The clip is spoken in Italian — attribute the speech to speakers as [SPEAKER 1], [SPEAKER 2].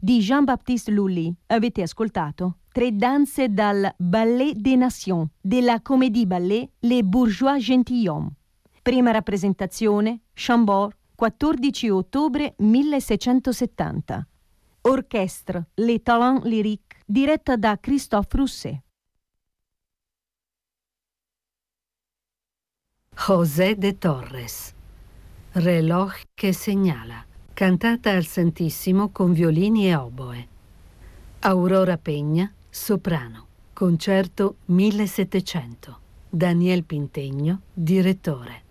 [SPEAKER 1] di Jean-Baptiste Lully. Avete ascoltato tre danze dal Ballet des Nations della Comédie Ballet Les Bourgeois Gentilshommes. Prima rappresentazione, Chambord, 14 ottobre 1670. Orchestre Les Talents Lyriques, diretta da Christophe Rousset.
[SPEAKER 2] José de Torres, Reloj che segnala, cantata al Santissimo con violini e oboe. Aurora Peña, soprano, concerto 1700. Daniel Pintegno, direttore.